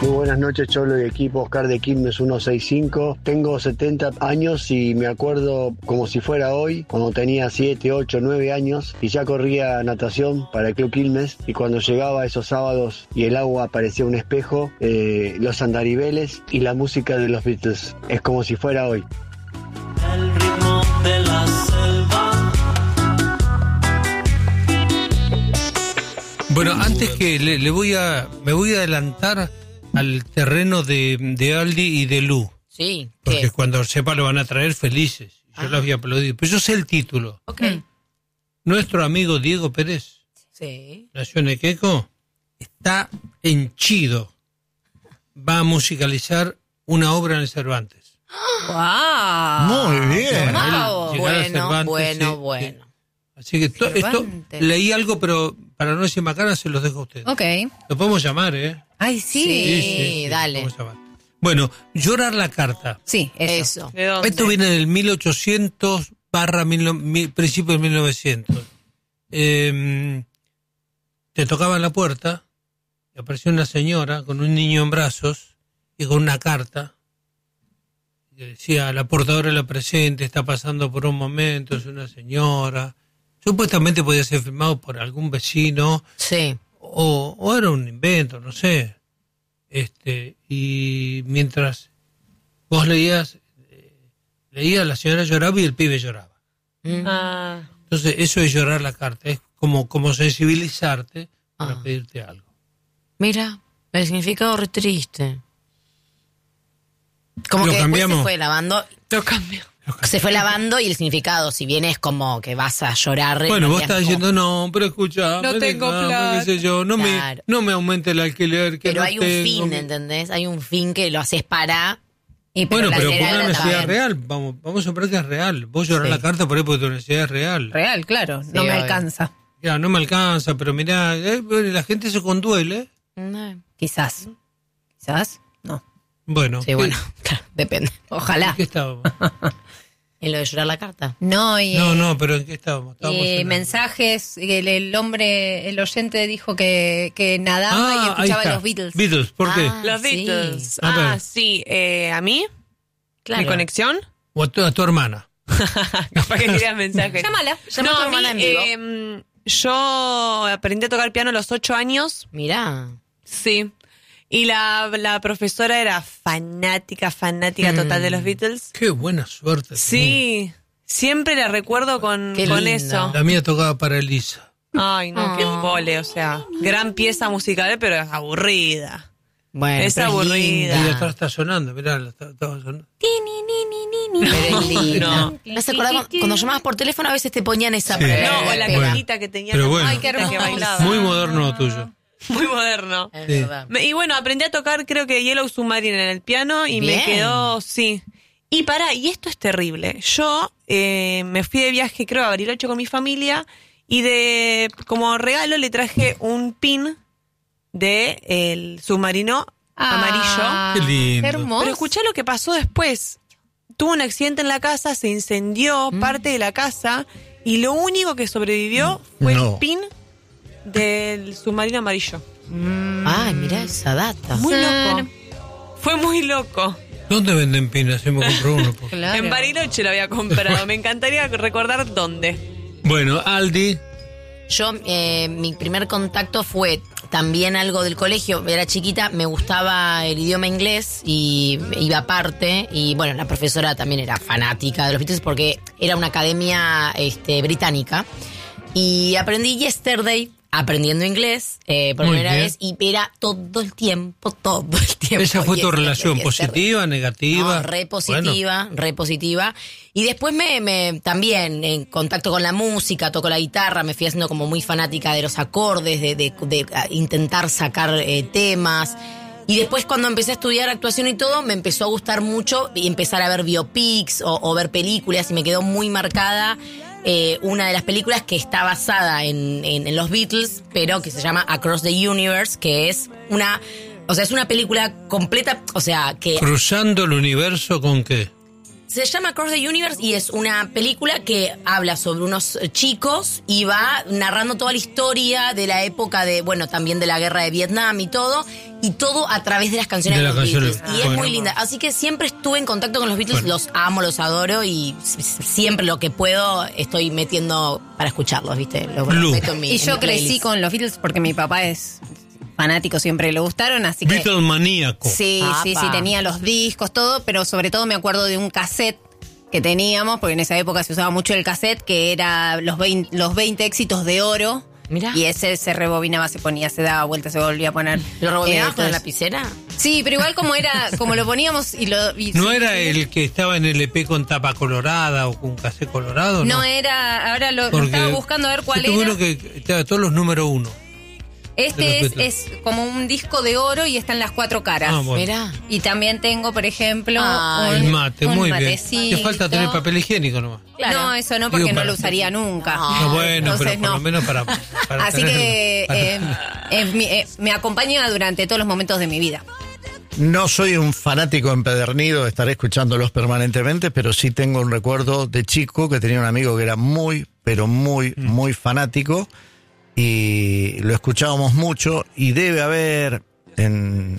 Muy buenas noches, Cholo y equipo. Oscar de Quilmes 165. Tengo 70 años y me acuerdo como si fuera hoy, cuando tenía 7, 8, 9 años y ya corría natación para el Club Quilmes, y cuando llegaba esos sábados y el agua parecía un espejo, los andaribeles y la música de los Beatles. Es como si fuera hoy. El ritmo de la selva. Bueno, antes que me voy a adelantar al terreno de Aldi y de Lu. Sí. Porque ¿qué? cuando sepa lo van a traer felices. Yo los había aplaudido. Pero yo sé el título. Ok. Nuestro amigo Diego Pérez, Sí. nació en Equeco, está henchido. Va a musicalizar una obra en el Cervantes. ¡Wow! Muy bien. Wow. Él llegará al Cervantes, sí. Así que esto Cervantes. leí algo, pero para no decir macana se los dejo a ustedes. Ok. Lo podemos llamar, ¿eh? Ay, sí. Sí, dale. Podemos llamar. Bueno, llorar la carta. Sí, eso. Eso. ¿De dónde? Esto viene del 1800 principio del 1900. Te tocaban la puerta y apareció una señora con un niño en brazos y con una carta que decía: la portadora de la presente está pasando por un momento, es una señora. Supuestamente podía ser firmado por algún vecino Sí. o era un invento, no sé. Y mientras vos leías, la señora lloraba y el pibe lloraba. Ah, Entonces, eso es llorar la carta, es como sensibilizarte para pedirte algo. Mira, el significado re triste. Como Lo que después cambiamos. se fue lavando. lo cambió. Se fue lavando y el significado, si bien es como que vas a llorar. Bueno, vos es estás como- diciendo, no, pero escucha, No tengo plata. qué sé yo, no Claro. me aumente el alquiler. Que Pero no hay un tengo. fin, ¿entendés? Hay un fin que lo haces para... Y Bueno, la pero por necesidad una necesidad también. real, vamos a suponer que es real. Vos llorás Sí. la carta por ahí porque tu necesidad es real. Real, claro. Sí, No me obvio. alcanza. Ya, no me alcanza, pero mirá, bueno, la gente se conduele. Quizás. Quizás. No. Bueno, Sí, bueno, claro, depende. Ojalá. ¿en qué estábamos? En lo de llorar la carta. No, y... No, pero ¿en qué estábamos? Estábamos en la- mensajes, el oyente dijo que nadaba y ahí escuchaba está. los Beatles. Beatles, ¿por qué? Ah, Los sí. Beatles. A ver. Sí. ¿A mí? Claro. ¿Mi conexión? O a tu hermana. Capaz que querías mensajes. Llámala. Llama a tu No, hermana a mí, en vivo. yo aprendí a tocar piano a los 8 años. Mirá. Sí. Y la profesora era fanática total de los Beatles. Qué buena suerte. Sí. Siempre la recuerdo con Qué lindo. eso. La mía tocaba para Elisa. Ay, no, qué embole, o sea, gran pieza musical, pero es aburrida. Bueno, Es pero aburrida. linda. Ahí atrás está sonando, mirá, estaba sonando. Pero es linda. No. ¿No se acuerdan cuando llamabas por teléfono a veces te ponían esa Sí. prueba? No, o la Bueno. cajita que tenía Pero la bueno. música Ay, qué que hermoso. bailaba. Muy moderno lo tuyo. Muy moderno. Es Sí. verdad. Y bueno, aprendí a tocar creo que Yellow Submarine en el piano y Bien. me quedó, sí. Y y esto es terrible. Yo me fui de viaje, creo, a Bariloche con mi familia y como regalo le traje un pin de el submarino amarillo. Qué lindo. Qué hermoso. Pero escuchá lo que pasó después. Tuvo un accidente en la casa, se incendió parte de la casa y lo único que sobrevivió fue No. el pin del submarino amarillo. Ay, mirá esa data. Muy loco. Fue muy loco. ¿Dónde venden pinas? Se me compró uno. por- Claro. En Bariloche lo había comprado. Me encantaría recordar dónde. Bueno, Aldi. Yo, mi primer contacto fue también algo del colegio. Era chiquita, me gustaba el idioma inglés y iba aparte. Y bueno, la profesora también era fanática de los Beatles porque era una academia británica. Y aprendí Yesterday, aprendiendo inglés por Muy primera bien. vez. Y era todo el tiempo. ¿Esa fue tu Yesterday, relación Yesterday. positiva, negativa? No, re Bueno, positiva. Y después me también en contacto con la música, toco la guitarra, me fui haciendo como muy fanática de los acordes, de intentar sacar temas. Y después cuando empecé a estudiar actuación y todo, me empezó a gustar mucho y empezar a ver biopics o ver películas y me quedó muy marcada una de las películas que está basada en los Beatles, pero que se llama Across the Universe, que es es una película completa, o sea, que ¿cruzando el universo con qué? Se llama Across the Universe y es una película que habla sobre unos chicos y va narrando toda la historia de la época de, bueno, también de la guerra de Vietnam y todo a través de las canciones de los Beatles. Y es muy linda. Así que siempre estuve en contacto con los Beatles, los amo, los adoro y siempre lo que puedo estoy metiendo para escucharlos, ¿viste? Los meto en mi, Y yo en mi crecí playlist. con los Beatles porque mi papá es fanático, siempre le gustaron, así que... Beatles maníaco. Sí, tenía los discos, todo, pero sobre todo me acuerdo de un cassette que teníamos, porque en esa época se usaba mucho el cassette, que era los 20 éxitos de oro. Mirá. Y ese se rebobinaba, se ponía, se daba vuelta, se volvía a poner. ¿Lo rebobinabas con la entonces- lapicera? Sí, pero igual como lo poníamos y lo... y- ¿No era el que estaba en el EP con tapa colorada o con cassette colorado? No era, ahora lo Porque estaba buscando a ver cuál yo tuve era. uno que estaba todos los número 1. de Este los es Beatles. como un disco de oro y está en las 4 caras. Ah, bueno. Mirá. Y también tengo, por ejemplo, Ay, El mate, un muy bien. matecito. Te falta tener papel higiénico nomás. Claro. No, eso no, porque Digo, no para- lo usaría nunca. No, bueno, Entonces, pero por no. lo menos para Así tenerlo. que me acompaña durante todos los momentos de mi vida. No soy un fanático empedernido de estar escuchándolos permanentemente, pero sí tengo un recuerdo de chico que tenía un amigo que era muy, pero muy, muy fanático y lo escuchábamos mucho y debe haber en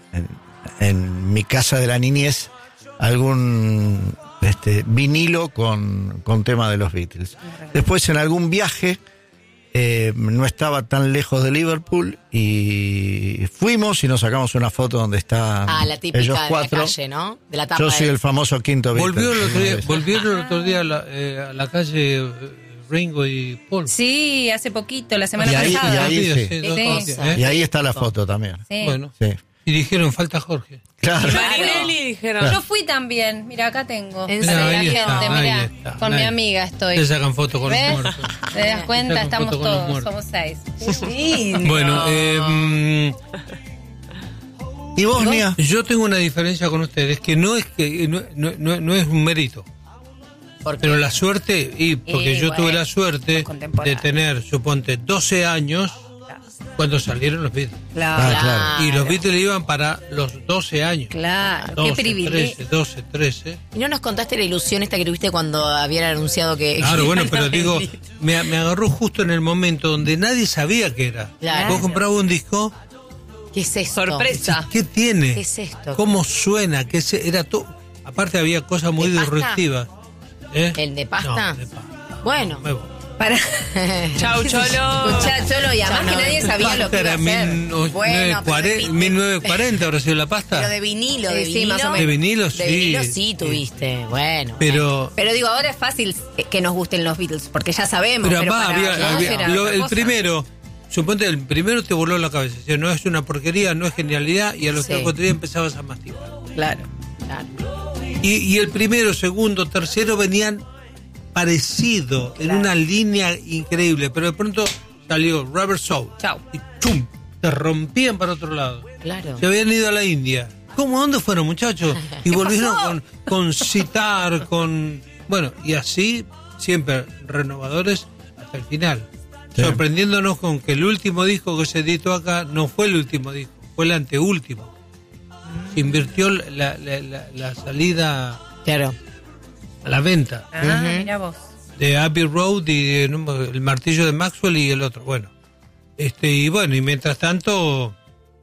mi casa de la niñez algún vinilo con tema de los Beatles. Después en algún viaje no estaba tan lejos de Liverpool y fuimos y nos sacamos una foto donde están La típica ellos de la cuatro. calle, ¿no? De la tapa. Yo soy el famoso quinto Beatle. Volvieron el otro día a la calle Ringo y Paul. Sí, hace poquito, la semana Y ahí- pasada. y ahí sí. Sí, Qué dos cosa. cosas, Y ahí está la foto también. Sí. Bueno, Sí. y dijeron, falta Jorge. Claro. Marinelli dijeron. Yo fui también, mira, acá tengo. En Para serio. la Ahí gente, está, mirá, ahí está, con mi ahí. amiga estoy. Se sacan fotos con los ¿Ves? muertos. ¿Te das cuenta? Sacan Estamos foto con los todos, muertos. somos 6. Bueno, ¿Y vos, Nia? yo tengo una diferencia con ustedes, que no es un mérito. Porque Pero la suerte, porque Y yo tuve bueno, la suerte de contemporáneo. tener, suponte, 12 años cuando salieron los Beatles. Claro, claro. Y los Beatles iban para los 12 años. claro. 12, Qué privilegio. 13, 12, 13. ¿Y no nos contaste la ilusión esta que tuviste cuando habían anunciado que... Claro, bueno, pero digo, me agarró justo en el momento donde nadie sabía qué era. Claro. Vos comprabas un disco, ¿Qué es esto? Sorpresa. ¿qué tiene? ¿Qué es esto? ¿Cómo suena? Era todo. Aparte había cosas muy ¿De pasta? disruptivas. ¿Eh? ¿El de pasta? No, de pasta. Bueno. Me voy. Para. Chau, Cholo. Escuchá, Cholo, y además que nadie sabía lo que iba a Era hacer. 1940 habrá sido la pasta. Pero de vinilo, Sí, de sí, vinilo. más o menos. De vinilo, De sí. vinilo sí tuviste. Bueno. Pero Pero digo, ahora es fácil que nos gusten los Beatles, porque ya sabemos. Pero Pero, apá, para había, vos era otra el cosa. primero, suponte el primero te voló la cabeza, o sea, no es una porquería, no es genialidad, y a los Sí. 3 días empezabas a masticar. Claro. Claro. Y el primero, segundo, tercero venían parecido, en una línea increíble, pero de pronto salió Rubber Soul. Chau. Y ¡chum! Te rompían para otro lado. Claro. Se habían ido a la India. ¿Cómo? ¿Dónde fueron, muchachos? Y volvieron con citar, con... Bueno, y así, siempre renovadores hasta el final. Sí. Sorprendiéndonos con que el último disco que se editó acá no fue el último disco, fue el anteúltimo. Se invirtió la salida Claro. a la venta Ah, mira vos. de Abbey Road y el martillo de Maxwell y el otro. Bueno, y bueno, y mientras tanto,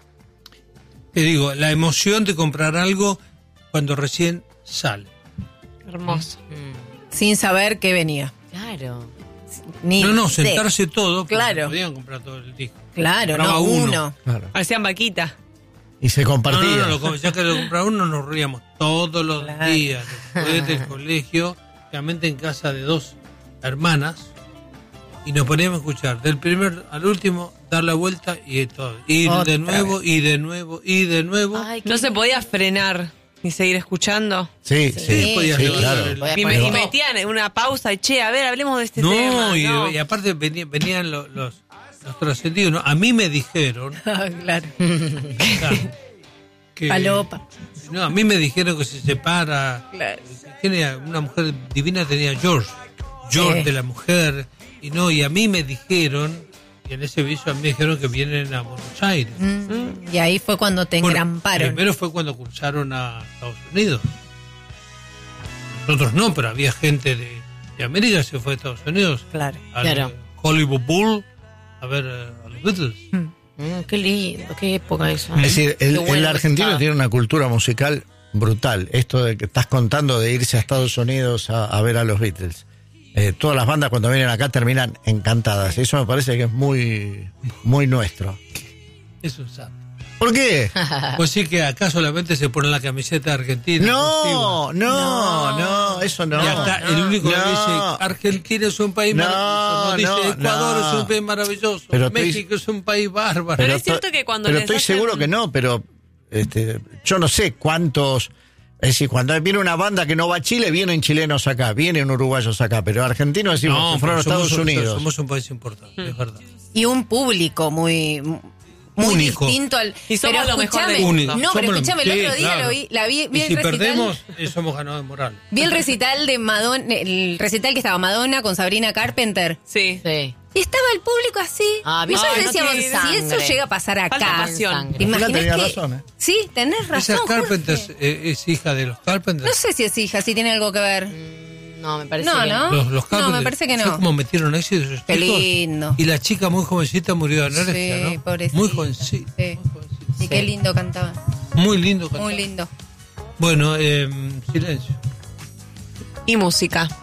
te digo, la emoción de comprar algo cuando recién sale. Hermoso. Sin saber qué venía. Claro. Ni No, de- sentarse todo, porque Claro. no podían comprar todo el disco. Claro, Compraba no uno. uno. Claro. Hacían vaquita. Y se compartía. Ya que lo compraba uno, nos reíamos todos los Claro. días, después del colegio, realmente en casa de 2 hermanas, y nos poníamos a escuchar del primer al último, dar la vuelta y todo. Ir Otra de nuevo, vez. y de nuevo, y de nuevo. Ay, No se podía frenar ni seguir escuchando. Sí, sí, podías sí, llevar claro. el- Podía Y, poner- y metían en una pausa y che, a ver, hablemos de este No, tema. y aparte venían los trascendidos. ¿No? A mí me dijeron Claro. claro, que, Palopa. no, a mí me dijeron que se separa. Claro. Tenía una mujer divina, tenía George Sí. de la mujer, y a mí me dijeron, y en ese viso a mí me dijeron que vienen a Buenos Aires. Y ahí fue cuando te Bueno, engramparon. primero fue cuando cursaron a Estados Unidos. Nosotros no, pero había gente de América que se fue a Estados Unidos. Claro. Al Claro. Hollywood Bowl a ver a los Beatles. Qué lindo, qué época esa. Es decir, Qué bueno el que argentino está. tiene una cultura musical brutal. Esto de que estás contando de irse a Estados Unidos a ver a los Beatles. Todas las bandas cuando vienen acá terminan encantadas. Eso me parece que es muy, muy nuestro. Es un santo. ¿Por qué? Pues sí que acá solamente se pone la camiseta argentina. No, eso no. Y hasta el único que No. dice Argentina es un país No, maravilloso. No dice no, Ecuador no. es un país maravilloso. Pero estoy- México es un país bárbaro. Pero es cierto que cuando pero les estoy hacen- seguro que no, pero yo no sé cuántos. Es decir, cuando viene una banda que no va a Chile, vienen chilenos acá, vienen uruguayos acá, pero argentinos decimos que fueron a pero Estados Unidos. Somos un país importante, es verdad. Y un público muy Único. distinto al. Y somos pero lo mejor escúchame, del mundo. no, pero Somos lo- escúchame, el sí, otro día claro. vi Y el si recital. perdemos, somos ganadores morales. Vi el recital de Madonna, el recital que estaba Madonna con Sabrina Carpenter. Sí. Sí. Y estaba el público así. Ah, Nosotros ay, no decíamos, tiene si eso sangre. llega a pasar Falta acá. pasión. Sangre. ¿te imaginas tenía que- razón, Sí, tenés razón. Esa Carpenter Jorge. es hija de los Carpenters. No sé si es hija, si tiene algo que ver. No, me parece No, que ¿no? Los No, Carpenters. me parece que ¿Sabes no. cómo metieron éxito esos Qué chicos? lindo. Y la chica muy jovencita murió de anorexia, Sí, ¿no? pobrecita. Muy jovencita. Sí. Muy jovencita. Y qué lindo cantaba. Muy lindo. Muy lindo. Bueno, silencio. Y música.